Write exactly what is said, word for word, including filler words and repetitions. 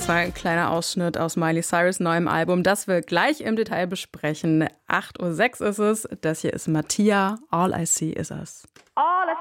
Das war ein kleiner Ausschnitt aus Miley Cyrus' neuem Album, das wir gleich im Detail besprechen. acht Uhr sechs ist es. Das hier ist Mattia. All I See Is Us. All